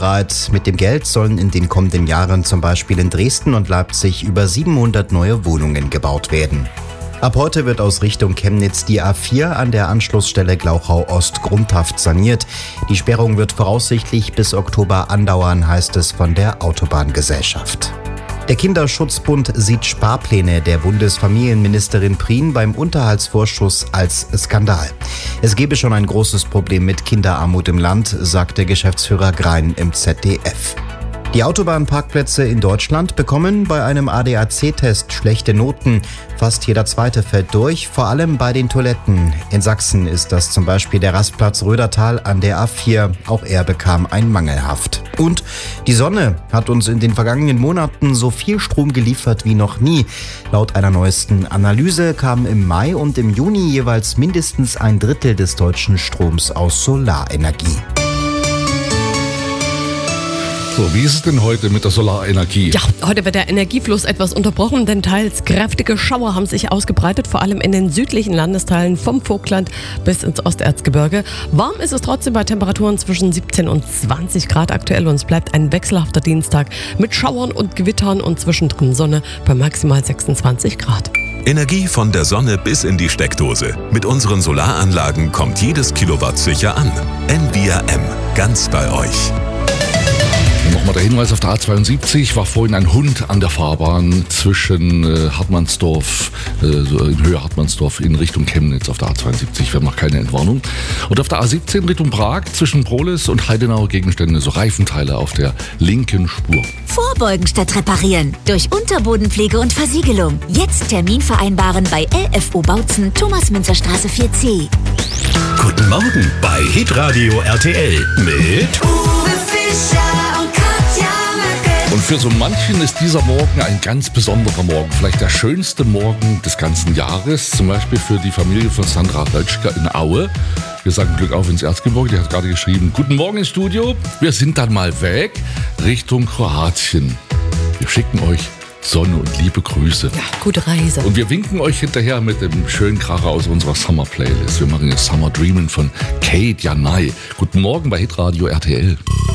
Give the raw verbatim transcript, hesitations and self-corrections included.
bereit. Mit dem Geld sollen in den kommenden Jahren zum Beispiel in Dresden und Leipzig über siebenhundert neue Wohnungen gebaut werden. Ab heute wird aus Richtung Chemnitz die A vier an der Anschlussstelle Glauchau-Ost grundhaft saniert. Die Sperrung wird voraussichtlich bis Oktober andauern, heißt es von der Autobahngesellschaft. Der Kinderschutzbund sieht Sparpläne der Bundesfamilienministerin Prien beim Unterhaltsvorschuss als Skandal. Es gebe schon ein großes Problem mit Kinderarmut im Land, sagte Geschäftsführer Grein im Z D F. Die Autobahnparkplätze in Deutschland bekommen bei einem A D A C-Test schlechte Noten. Fast jeder zweite fällt durch, vor allem bei den Toiletten. In Sachsen ist das zum Beispiel der Rastplatz Rödertal an der A vier. Auch er bekam ein Mangelhaft. Und die Sonne hat uns in den vergangenen Monaten so viel Strom geliefert wie noch nie. Laut einer neuesten Analyse kam im Mai und im Juni jeweils mindestens ein Drittel des deutschen Stroms aus Solarenergie. So, wie ist es denn heute mit der Solarenergie? Ja, heute wird der Energiefluss etwas unterbrochen, denn teils kräftige Schauer haben sich ausgebreitet, vor allem in den südlichen Landesteilen vom Vogtland bis ins Osterzgebirge. Warm ist es trotzdem bei Temperaturen zwischen siebzehn und zwanzig Grad aktuell und es bleibt ein wechselhafter Dienstag mit Schauern und Gewittern und zwischendrin Sonne bei maximal sechsundzwanzig Grad. Energie von der Sonne bis in die Steckdose. Mit unseren Solaranlagen kommt jedes Kilowatt sicher an. N V R M, ganz bei euch. Nochmal der Hinweis auf der A zweiundsiebzig, war vorhin ein Hund an der Fahrbahn zwischen äh, Hartmannsdorf, äh, so in Höhe Hartmannsdorf in Richtung Chemnitz auf der A zweiundsiebzig, wir haben noch keine Entwarnung. Und auf der A siebzehn Richtung Prag zwischen Prolis und Heidenauer Gegenstände, so Reifenteile auf der linken Spur. Vorbeugen statt reparieren durch Unterbodenpflege und Versiegelung. Jetzt Termin vereinbaren bei L F O Bautzen, Thomas-Münzer-Straße vier C. Guten Morgen bei Hitradio R T L mit Uwe Fischer und Katja Möcke. Und für so manchen ist dieser Morgen ein ganz besonderer Morgen, vielleicht der schönste Morgen des ganzen Jahres, zum Beispiel für die Familie von Sandra Rötschka in Aue. Wir sagen Glück auf ins Erzgebirge, die hat gerade geschrieben, guten Morgen ins Studio, wir sind dann mal weg Richtung Kroatien. Wir schicken euch Sonne und liebe Grüße. Ja, gute Reise. Und wir winken euch hinterher mit dem schönen Kracher aus unserer Summer Playlist. Wir machen jetzt Summer Dreamin' von Kate Janai. Guten Morgen bei Hitradio R T L.